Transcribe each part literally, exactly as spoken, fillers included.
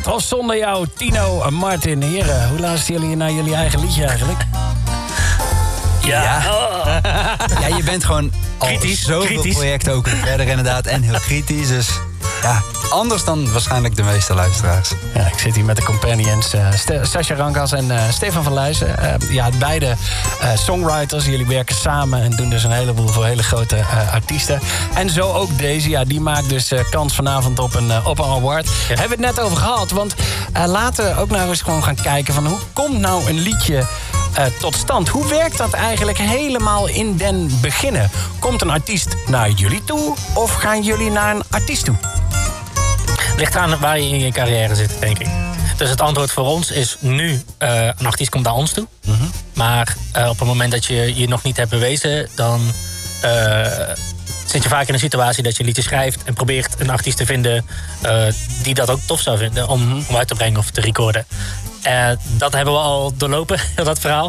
Met of zonder jou, Tino en Martin. Heren, hoe luisteren jullie naar jullie eigen liedje eigenlijk? Ja. Ja, ja je bent gewoon al kritisch, zoveel kritisch. projecten ook verder inderdaad. En heel kritisch, dus ja, anders dan waarschijnlijk de meeste luisteraars. Ja, ik zit hier met de companions uh, St- Sascha Rankas en uh, Stefan van Leijzen. Uh, ja, beide uh, songwriters. Jullie werken samen en doen dus een heleboel voor hele grote uh, artiesten. En zo ook deze. Ja, die maakt dus uh, kans vanavond op een, uh, op een award. Ja. Hebben we het net over gehad. Want uh, laten we ook nou eens gewoon gaan kijken van hoe komt nou een liedje Uh, tot stand. Hoe werkt dat eigenlijk helemaal in den beginnen? Komt een artiest naar jullie toe of gaan jullie naar een artiest toe? Ligt aan waar je in je carrière zit, denk ik. Dus het antwoord voor ons is nu, uh, een artiest komt naar ons toe. Mm-hmm. Maar uh, op het moment dat je je nog niet hebt bewezen, dan uh, zit je vaak in een situatie dat je een liedje schrijft en probeert een artiest te vinden uh, die dat ook tof zou vinden om, mm-hmm. om uit te brengen of te recorden. Uh, dat hebben we al doorlopen, dat verhaal.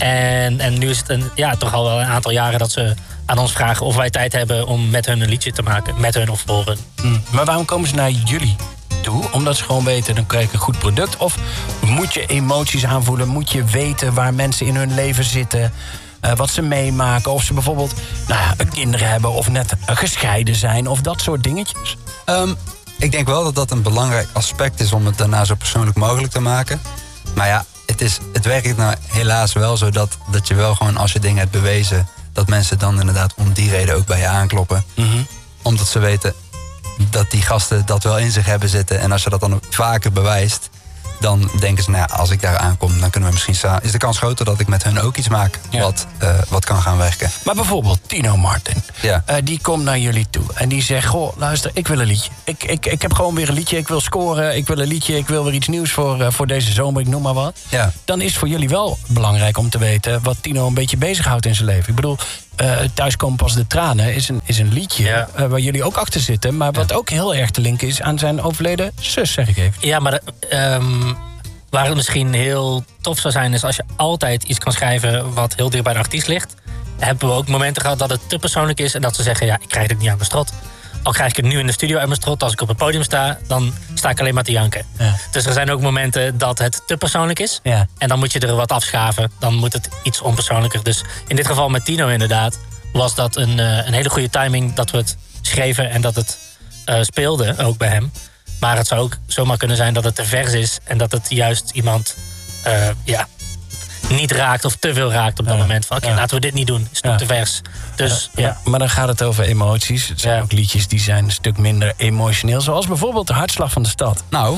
En, en nu is het een, ja, toch al wel een aantal jaren dat ze aan ons vragen of wij tijd hebben om met hun een liedje te maken. Met hun of voor hun. Mm. Maar waarom komen ze naar jullie toe? Omdat ze gewoon weten, dan krijg ik een goed product? Of moet je emoties aanvoelen? Moet je weten waar mensen in hun leven zitten? Uh, wat ze meemaken? Of ze bijvoorbeeld nou ja, kinderen hebben of net uh, gescheiden zijn? Of dat soort dingetjes? Um, ik denk wel dat dat een belangrijk aspect is om het daarna zo persoonlijk mogelijk te maken. Maar ja, het, is, het werkt nou helaas wel zo dat, dat je wel gewoon als je dingen hebt bewezen, dat mensen dan inderdaad om die reden ook bij je aankloppen. Mm-hmm. Omdat ze weten dat die gasten dat wel in zich hebben zitten. En als je dat dan vaker bewijst, dan denken ze, nou ja, als ik daar aankom, dan kunnen we misschien samen. Is de kans groter dat ik met hun ook iets maak ja. wat, uh, wat kan gaan werken. Maar bijvoorbeeld Tino Martin, ja. uh, die komt naar jullie toe en die zegt, goh, luister, ik wil een liedje. Ik, ik, ik heb gewoon weer een liedje, ik wil scoren, ik wil een liedje, ik wil weer iets nieuws voor, uh, voor deze zomer, ik noem maar wat. Ja. Dan is voor jullie wel belangrijk om te weten wat Tino een beetje bezighoudt in zijn leven. Ik bedoel, uh, Thuiskomen pas de tranen is een, is een liedje ja. uh, waar jullie ook achter zitten, maar wat ja. ook heel erg te linken is aan zijn overleden zus, zeg ik even. Ja, maar um, waar het misschien heel tof zou zijn is als je altijd iets kan schrijven wat heel dicht bij de artiest ligt. Hebben we ook momenten gehad dat het te persoonlijk is en dat ze zeggen, ja, ik krijg het niet aan mijn strot. Al krijg ik het nu in de studio uit mijn strot, als ik op het podium sta, dan sta ik alleen maar te janken. Ja. Dus er zijn ook momenten dat het te persoonlijk is. Ja. En dan moet je er wat afschaven. Dan moet het iets onpersoonlijker. Dus in dit geval met Tino inderdaad was dat een, uh, een hele goede timing dat we het schreven en dat het uh, speelde, ook bij hem. Maar het zou ook zomaar kunnen zijn dat het te vers is en dat het juist iemand uh, ja, niet raakt of te veel raakt op dat ja. moment. Van oké, okay, ja. laten we dit niet doen, is ja. te vers. Dus, ja. ja. Maar dan gaat het over emoties. Het zijn ja. ook liedjes die zijn een stuk minder emotioneel. Zoals bijvoorbeeld de Hartslag van de Stad. Nou.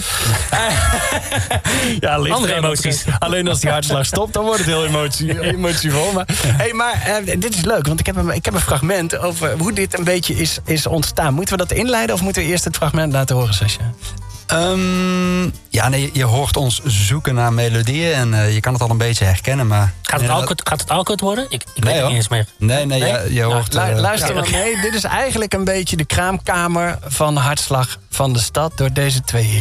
ja, andere emoties. Alleen als die hartslag stopt, dan wordt het heel emotie, emotievol. Maar, hey, maar uh, dit is leuk, want ik heb, een, ik heb een fragment over hoe dit een beetje is, is ontstaan. Moeten we dat inleiden of moeten we eerst het fragment laten horen, Sascha? Um, ja, nee, je hoort ons zoeken naar melodieën en uh, je kan het al een beetje herkennen, maar... Gaat het awkward, gaat het awkward worden? Ik, ik nee, weet het niet eens meer. Nee, nee, nee? Ja, je hoort... Nou, uh, luister ja, maar mee. Dit is eigenlijk een beetje de kraamkamer van Hartslag van de Stad door deze twee heren.